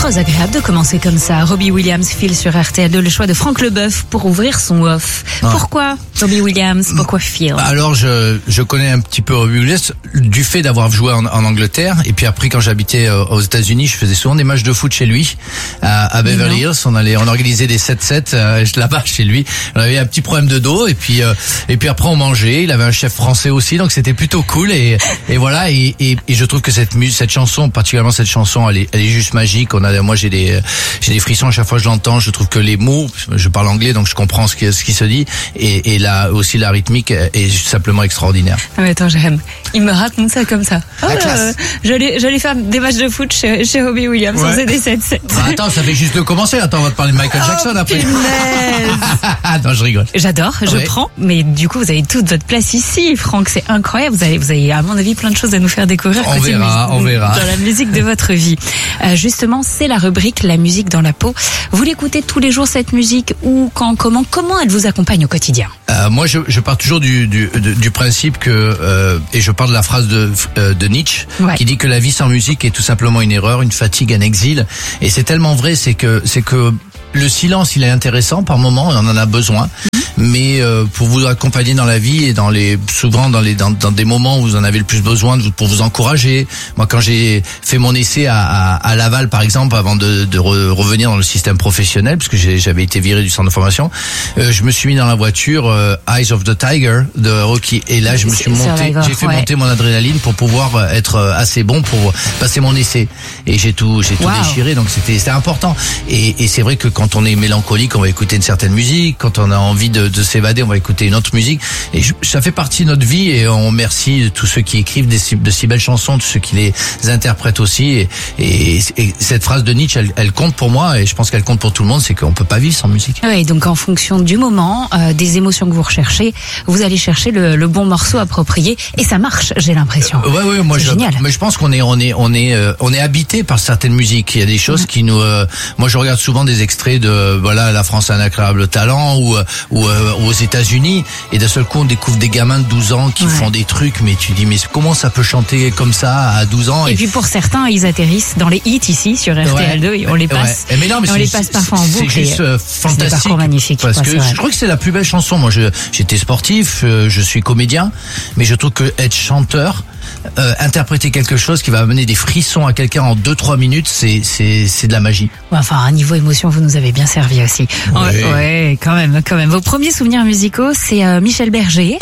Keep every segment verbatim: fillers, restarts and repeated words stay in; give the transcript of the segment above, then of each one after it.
Trop agréable de commencer comme ça. Robbie Williams file sur R T L deux, le choix de Franck Leboeuf pour ouvrir son off. Ah. Pourquoi Robbie Williams? Pourquoi Feel? Alors je je connais un petit peu Robbie Williams du fait d'avoir joué en, en Angleterre, et puis après quand j'habitais aux États-Unis, je faisais souvent des matchs de foot chez lui à, à Beverly Hills. On allait on organisait des sept sept euh, là-bas chez lui. On avait un petit problème de dos, et puis euh, et puis après on mangeait. Il avait un chef français aussi, donc c'était plutôt cool, et et voilà et et, et je trouve que cette musique, cette chanson, particulièrement cette chanson, elle est elle est juste magique. On a moi j'ai des j'ai des frissons à chaque fois que je l'entends. Je trouve que les mots, je parle anglais donc je comprends ce qui ce qui se dit, et et là aussi la rythmique est simplement extraordinaire. Ah mais attends, j'aime. Il me raconte ça comme ça. Oh, euh, j'allais j'allais faire des matchs de foot chez chez Robbie Williams, ouais. On faisait des sept sept. Bah, attends, ça fait juste de commencer. Attends, on va te parler de Michael oh, Jackson après. Non, je rigole. J'adore, je ouais. prends. Mais du coup, vous avez toute votre place ici, Franck. C'est incroyable. Vous avez, vous avez à mon avis plein de choses à nous faire découvrir. On verra, musique, on verra. Dans la musique de votre vie. Euh, justement, c'est la rubrique La musique dans la peau. Vous l'écoutez tous les jours cette musique, ou quand, comment, comment elle vous accompagne au quotidien? Euh, moi, je, je pars toujours du, du, du, du principe que, euh, et je parle de la phrase de, euh, de Nietzsche, ouais. qui dit que la vie sans musique est tout simplement une erreur, une fatigue, un exil. Et c'est tellement vrai, c'est que, c'est que le silence, il est intéressant par moments, et on en a besoin. Mais euh, pour vous accompagner dans la vie et dans les souvent dans les dans, dans des moments où vous en avez le plus besoin, pour vous encourager. Moi, quand j'ai fait mon essai à, à, à Laval, par exemple, avant de, de re, revenir dans le système professionnel, parce que j'avais été viré du centre de formation, euh, je me suis mis dans la voiture euh, Eyes of the Tiger de Rocky, et là je me suis monté, j'ai fait ouais. monter mon adrénaline pour pouvoir être assez bon pour passer mon essai, et j'ai tout j'ai tout wow. déchiré, donc c'était c'était important. Et, et c'est vrai que quand on est mélancolique, on va écouter une certaine musique. Quand on a envie de de s'évader, on va écouter une autre musique, et je, ça fait partie de notre vie, et on remercie tous ceux qui écrivent des, de si belles chansons, tous ceux qui les interprètent aussi, et, et, et cette phrase de Nietzsche, elle, elle compte pour moi, et je pense qu'elle compte pour tout le monde, c'est qu'on peut pas vivre sans musique. Oui, donc en fonction du moment, euh, des émotions que vous recherchez, vous allez chercher le, le bon morceau approprié, et ça marche, j'ai l'impression. Euh, ouais, ouais, moi je, génial. Mais je pense qu'on est, on est, on est, euh, on est habité par certaines musiques. Il y a des choses mmh. qui nous, euh, moi je regarde souvent des extraits de, voilà, La France a un incroyable talent, ou, ou aux États-Unis, et d'un seul coup on découvre des gamins de douze ans qui ouais. font des trucs, mais tu dis mais comment ça peut chanter comme ça à douze ans? Et, et puis pour certains, ils atterrissent dans les hits ici sur R T L deux, ouais. et on les passe, ouais. mais non, mais on les passe parfois en boucle. C'est juste euh, fantastique, c'est parcours magnifique, parce que je crois que c'est la plus belle chanson. Moi, je, j'étais sportif, euh, je suis comédien, mais je trouve que être chanteur, Euh, interpréter quelque chose qui va amener des frissons à quelqu'un en deux trois minutes, c'est c'est c'est de la magie. Enfin, à niveau émotion, vous nous avez bien servi aussi. Oui. Ouais, ouais, quand même, quand même. Vos premiers souvenirs musicaux, c'est euh, Michel Berger.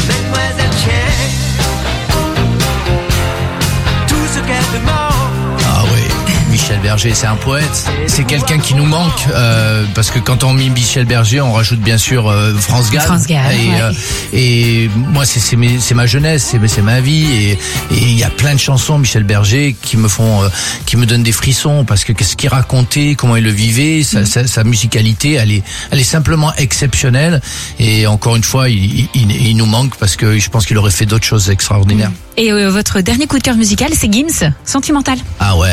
Michel Berger, c'est un poète, c'est quelqu'un qui nous manque, euh, parce que quand on met Michel Berger, on rajoute bien sûr euh, France Gall. France Gall, et, ouais. euh, et moi, c'est c'est, mes, c'est ma jeunesse, c'est, c'est ma vie, et il y a plein de chansons Michel Berger qui me font, euh, qui me donnent des frissons, parce que qu'est-ce qu'il racontait, comment il le vivait, sa, mmh. sa, sa musicalité, elle est, elle est simplement exceptionnelle. Et encore une fois, il, il, il nous manque, parce que je pense qu'il aurait fait d'autres choses extraordinaires. Et euh, votre dernier coup de cœur musical, c'est Gims, Sentimental. Ah ouais.